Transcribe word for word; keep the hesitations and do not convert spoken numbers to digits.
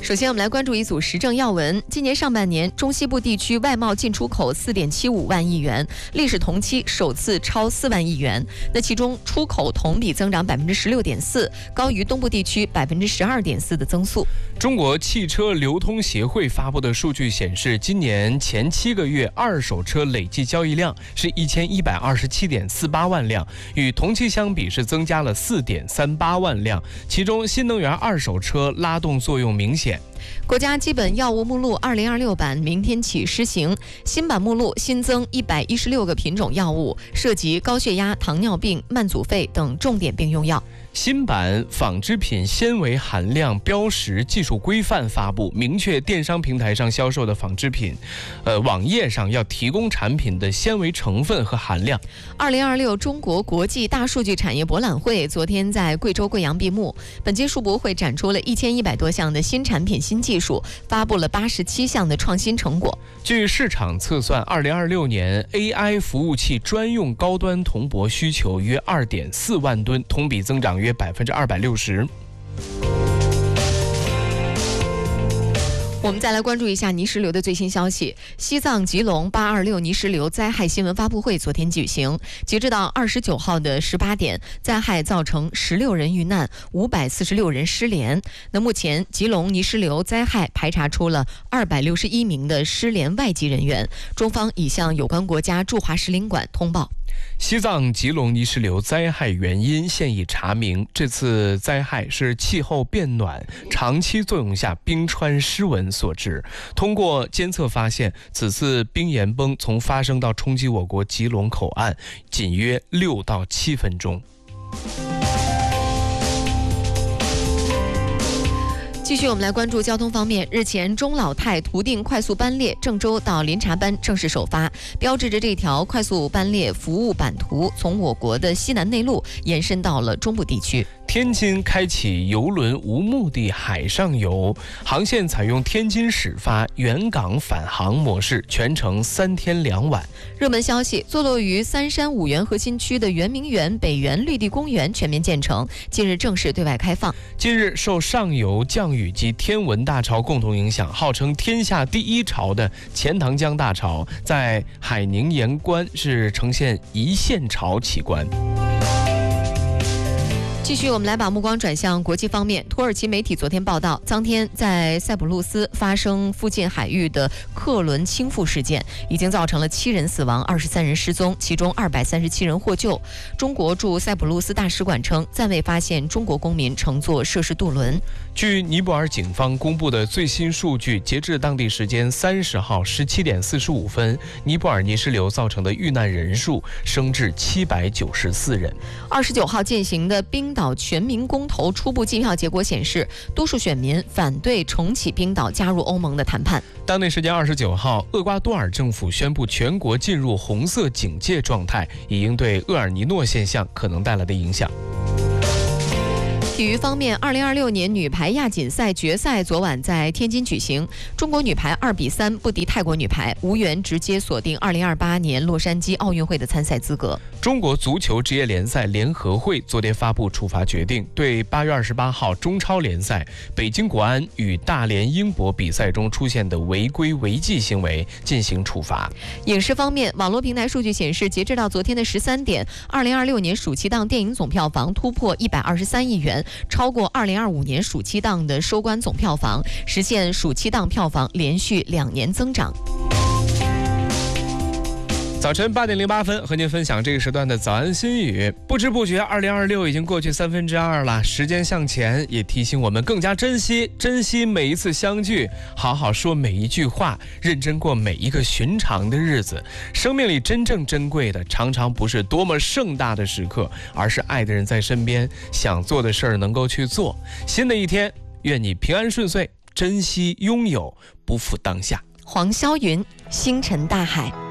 首先我们来关注一组时政要闻。今年上半年，中西部地区外贸进出口 四点七五万亿元，历史同期首次超四万亿元。那其中出口同比增长 百分之十六点四， 高于东部地区 百分之十二点四 的增速。 中国汽车流通协会发布的数据显示，今年前七个月二手车累计交易量是一千一百二十七点四八万辆，与同期相比是增加了 四点三八万辆，其中新能源二手车拉动作用明显。 国家基本药物目录二零二六版明天起施行，新版目录新增一百一十六个品种药物，涉及高血压、糖尿病、慢阻肺等重点病用药。 新版纺织品纤维含量标识技术规范发布，明确电商平台上销售的纺织品，呃，网页上要提供产品的纤维成分和含量。 二零二六中国国际大数据产业博览会昨天在贵州贵阳闭幕。本届数博会展出了一千一百多项的新产品、新技术，发布了八十七项的创新成果。 据市场测算，二零二六年 A I 服务器专用高端铜箔需求约二点四万吨，同比增长约百分之二百六十。 我们再来关注一下泥石流的最新消息。西藏吉隆八二六泥石流灾害新闻发布会昨天举行，截止到二十九号的十八点，灾害造成十六人遇难，五百四十六人失联。那目前吉隆泥石流灾害排查出了二百六十一名的失联外籍人员，中方已向有关国家驻华使领馆通报。 西藏吉隆泥石流灾害原因现已查明，这次灾害是气候变暖长期作用下冰川失稳所致。通过监测发现，此次冰岩崩从发生到冲击我国吉隆口岸仅约六到七分钟。 继续我们来关注交通方面。日前，中老泰途定快速班列郑州到临察班正式首发，标志着这条快速班列服务版图从我国的西南内陆延伸到了中部地区。 天津开启邮轮无目的海上游，航线采用天津始发、原港返航模式，全程三天两晚。 热门消息：坐落于三山五园核心区的圆明园北园绿地公园全面建成，近日正式对外开放。 近日，受上游降雨及天文大潮共同影响，号称天下第一潮的钱塘江大潮，在海宁盐关是呈现一线潮起关。 继续，我们来把目光转向国际方面。土耳其媒体昨天报道，当天在塞浦路斯发生附近海域的客轮倾覆事件，已经造成了七人死亡、二十三人失踪，其中二百三十七人获救。中国驻塞浦路斯大使馆称，暂未发现中国公民乘坐涉事渡轮。 据尼泊尔警方公布的最新数据，截至当地时间三十号十七点四十五分，尼泊尔泥石流造成的遇难人数升至七百九十四人。 二十九号进行的冰岛全民公投初步计票结果显示，多数选民反对重启冰岛加入欧盟的谈判。 当地时间二十九号，厄瓜多尔政府宣布全国进入红色警戒状态，以应对厄尔尼诺现象可能带来的影响。 体育方面，二零二六年女排亚锦赛决赛昨晚在天津举行，中国女排二比三不敌泰国女排，无缘直接锁定二零二八年洛杉矶奥运会的参赛资格。 中国足球职业联赛联合会昨天发布处罚决定，对八月二十八号中超联赛北京国安与大连英博比赛中出现的违规违纪行为进行处罚。 影视方面，网络平台数据显示，截至到昨天的十三点，二零二六年暑期档电影总票房突破一百二十三亿元，超过二零二五年暑期档的收官总票房，实现暑期档票房连续两年增长。 早晨八点零八分，和您分享这个时段的早安心语。不知不觉，二零二六已经过去三分之二了。时间向前，也提醒我们更加珍惜，珍惜每一次相聚，好好说每一句话，认真过每一个寻常的日子。生命里真正珍贵的，常常不是多么盛大的时刻，而是爱的人在身边，想做的事儿能够去做。新的一天，愿你平安顺遂，珍惜拥有，不负当下。 黄霄云，星辰大海。